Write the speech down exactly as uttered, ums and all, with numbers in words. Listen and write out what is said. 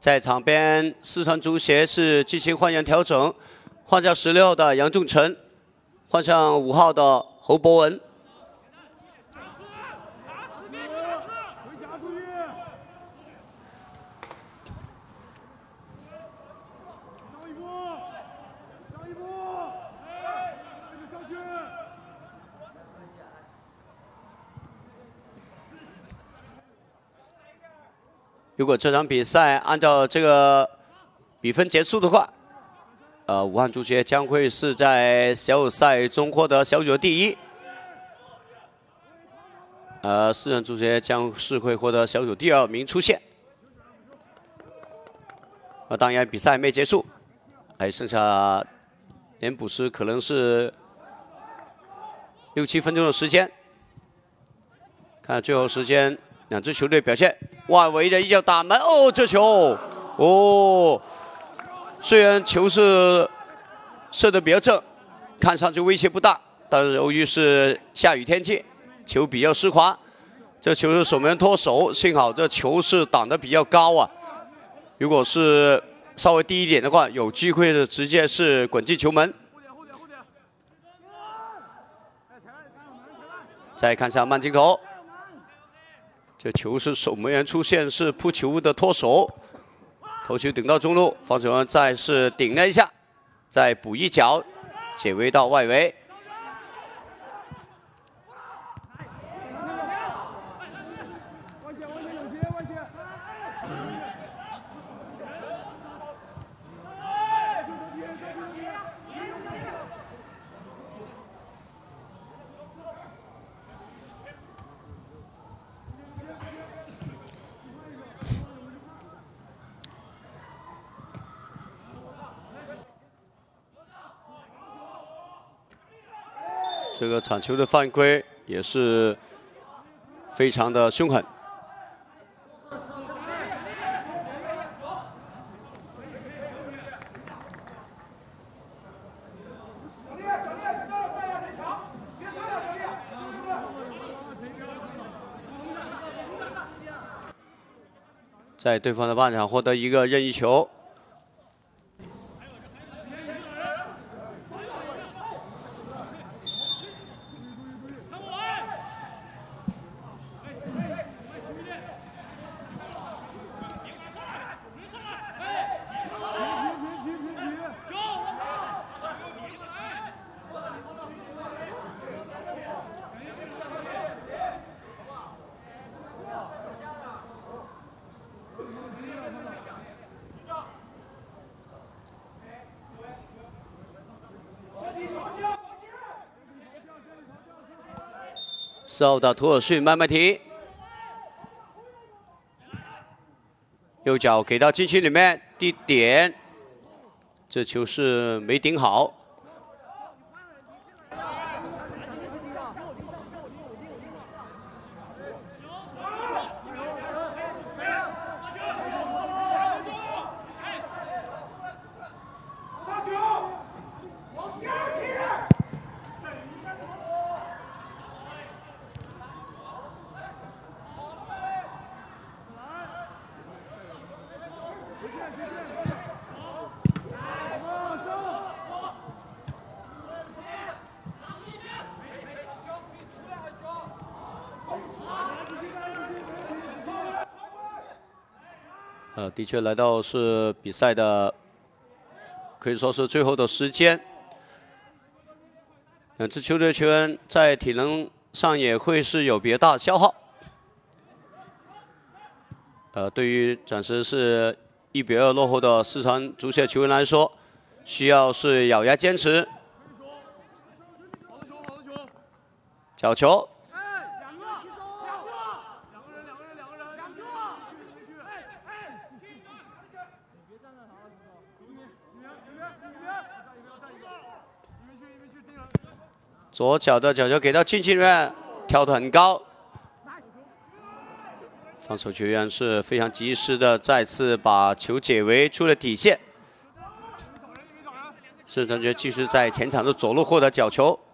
在场边，四川足协是进行换人调整，换下十六号的杨仲成，换上五号的侯博文。 如果这场比赛按照这个比分结束的话，呃，武汉足协将会是在小组赛中获得小组的第一，呃，四川足协将是会获得小组第二名出线。呃，当然比赛没结束，还剩下连补时可能是六七分钟的时间，看最后时间。 两支球队表现，外围的一脚打门哦，这球哦，虽然球是射得比较正，看上去威胁不大，但是由于是下雨天气，球比较湿滑，这球是守门员脱手，幸好这球是挡得比较高啊，如果是稍微低一点的话，有机会是直接是滚进球门。再看下慢镜头。 这球是守门员出现是扑球的脱手，头球顶到中路，防守员再是顶了一下，再补一脚，解围到外围。这个铲球的犯规也是非常的凶狠。在对方的半场获得一个任意球。 四号的图尔逊慢慢停，右脚给到禁区里面地点，这球是没顶好。呃，的确来到是比赛的，可以说是最后的时间。两支球队球员在体能上也会是有比较大的消耗。呃，对于暂时是一比二落后的四川足协球员来说，需要是咬牙坚持。角球。 左脚的角球给到禁区里面，跳得很高。防守球员是非常及时的，再次把球解围出了底线。四川队继续在前场的左路获得角球。